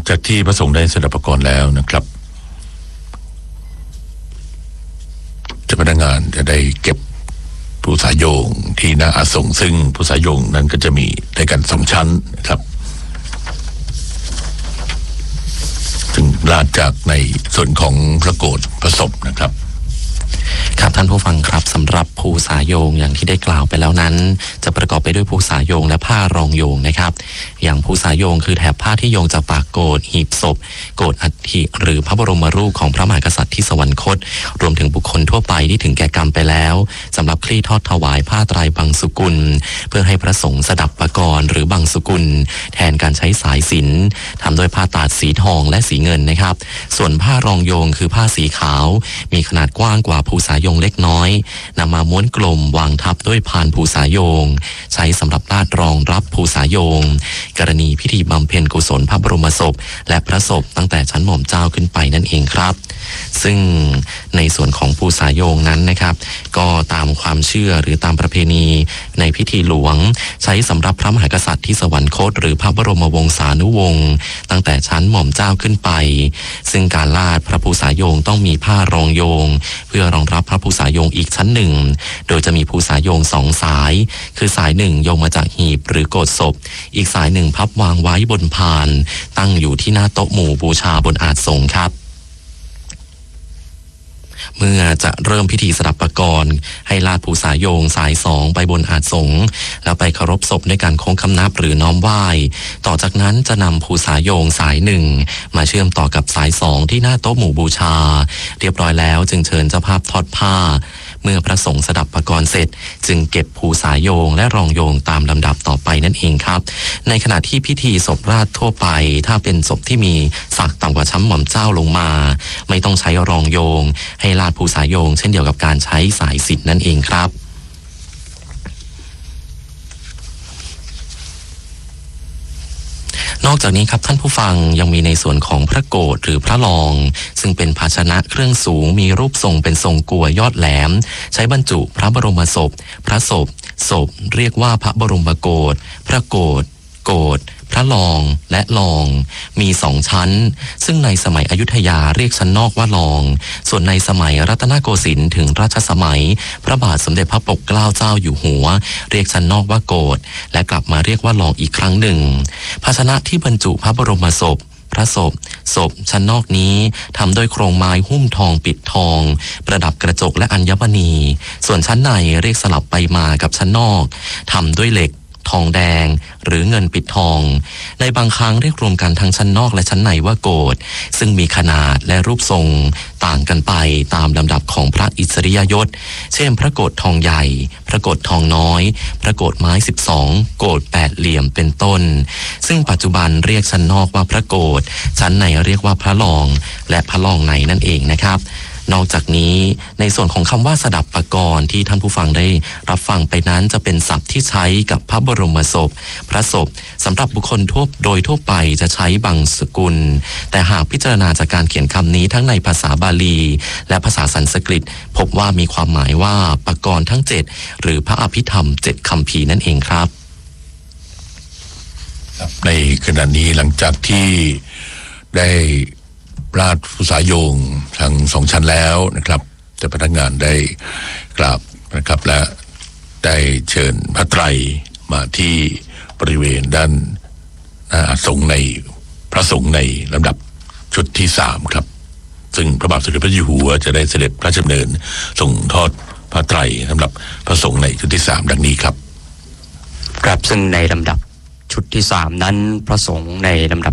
จากที่พระสงฆ์ได้สดับประกรณ์แล้วนะครับเจ้าพนักงานจะได้เก็บผู้สายโยงที่หน้าอาสงซึ่งผู้สายโยงนั้นก็จะมีด้วยกัน2 ชั้นนะครับซึ่งลาดจากในส่วนของพระโกฐพระศพนะครับครับท่านผู้ฟังครับสำหรับภูสายโยงอย่างที่ได้กล่าวไปแล้วนั้นจะประกอบไปด้วยภูสายโยงและผ้ารองโยงนะครับอย่างภูสายโยงคือแถบผ้าที่โยงจากปากโกฐหีบศพโกฐอัฐิหรือพระบรมรูปของพระมหากษัตริย์ที่สวรรคตรวมถึงบุคคลทั่วไปที่ถึงแก่กรรมไปแล้วสำหรับคลี่ทอดถวายผ้าไตรบังสุกุลเพื่อให้พระสงฆ์สดับประกรณ์หรือบังสุกุลแทนการใช้สายสิญจน์ทำด้วยผ้าตาดสีทองและสีเงินนะครับส่วนผ้ารองโยงคือผ้าสีขาวมีขนาดกว้างกว่าภูสายโยงเล็กน้อยนำมาม้วนกลมวางทับด้วยพานภูสายโยงใช้สำหรับลาดรองรับภูสายโยงกรณีพิธีบำเพ็ญกุศลพระบรมศพและพระศพตั้งแต่ชั้นหม่อมเจ้าขึ้นไปนั่นเองครับซึ่งในส่วนของภูสายโยงนั้นนะครับก็ตามความเชื่อหรือตามประเพณีในพิธีหลวงใช้สำหรับพระมหากษัตริย์ที่สวรรคตหรือพระบรมวงศานุวงศ์ตั้งแต่ชั้นหม่อมเจ้าขึ้นไปซึ่งการลาดพระภูสายโยงต้องมีผ้ารองโยงเพื่อรองรับพระภูสายโยงอีกชั้นหนึ่งโดยจะมีภูสายโยง2 สายคือสายหนึ่งโยงมาจากหีบหรือโกฐศพอีกสายหนึ่งพับวางไว้บนพานตั้งอยู่ที่หน้าโต๊ะหมู่บูชาบนอาสงฆ์ครับเมื่อจะเริ่มพิธีสดับประกรณ์ให้ลาดภูสายโยงสาย2ไปบนอาสงฆ์แล้วไปเคารพศพด้วยการโค้งคำนับหรือน้อมไหว้ต่อจากนั้นจะนำภูสายโยงสาย1มาเชื่อมต่อกับสาย2ที่หน้าโต๊ะหมู่บูชาเรียบร้อยแล้วจึงเชิญเจ้าภาพทอดผ้าเมื่อพระสงฆ์สดับประกรณ์เสร็จจึงเก็บภูสายโยงและรองโยงตามลำดับต่อไปนั่นเองครับในขณะที่พิธีศพราชทั่วไปถ้าเป็นศพที่มีศักดิ์ต่ำกว่าชั้นหม่อมเจ้าลงมาไม่ต้องใช้รองโยงให้ลาดภูสายโยงเช่นเดียวกับการใช้สายสิญจน์นั่นเองครับนอกจากนี้ครับท่านผู้ฟังยังมีในส่วนของพระโกฐหรือพระรองซึ่งเป็นภาชนะเครื่องสูงมีรูปทรงเป็นทรงกัวยอดแหลมใช้บรรจุพระบรมศพพระศพเรียกว่าพระบรมโกฐพระโกฐพระรองและรองมี2 ชั้นซึ่งในสมัยอยุธยาเรียกชั้นนอกว่ารองส่วนในสมัยรัตนโกสินทร์ถึงรัชสมัยพระบาทสมเด็จพระปกเกล้าเจ้าอยู่หัวเรียกชั้นนอกว่าโกฐและกลับมาเรียกว่ารองอีกครั้งหนึ่งภาชนะที่บรรจุพระบรมศพพระศพชั้นนอกนี้ทำด้วยโครงไม้หุ้มทองปิดทองประดับกระจกและอัญมณีส่วนชั้นในเรียกสลับไปมากับชั้นนอกทำด้วยเหล็กทองแดงหรือเงินปิดทองในบางครั้งเรียกรวมกันทั้งชั้นนอกและชั้นในว่าโกฐซึ่งมีขนาดและรูปทรงต่างกันไปตามลำดับของพระอิสริยยศเช่นพระโกฐทองใหญ่พระโกฐทองน้อยพระโกฐไม้12โกฐ8เหลี่ยมเป็นต้นซึ่งปัจจุบันเรียกชั้นนอกว่าพระโกฐชั้นในเรียกว่าพระรองและพระรองในนั่นเองนะครับนอกจากนี้ในส่วนของคำว่าสดับประกรณ์ที่ท่านผู้ฟังได้รับฟังไปนั้นจะเป็นศัพท์ที่ใช้กับพระบรมศพพระศพสำหรับบุคคลทั่วไปจะใช้บังสกุลแต่หากพิจารณาจากการเขียนคำนี้ทั้งในภาษาบาลีและภาษาสันสกฤตพบว่ามีความหมายว่าประกรณ์ทั้ง7หรือพระอภิธรรม7คัมภีร์นั่นเองครับในขณะนี้หลังจากที่ได้ราชภูสายโยงทั้ง2 ชั้นแล้วนะครับแต่พนักงานได้กราบนะครับและได้เชิญพระไตรมาที่บริเวณด้านหน้าอาสงฆ์ในพระสงฆ์ในลำดับชุดที่3ครับซึ่งพระบาทสมเด็จพระเจ้าอยู่หัวจะได้เสด็จพระราชดำเนินส่งทอดพระไตรสำหรับพระสงฆ์ในชุดที่3ดังนี้ครับครับซึ่งในลำดับชุดที่3นั้นพระสงฆ์ในลำดับ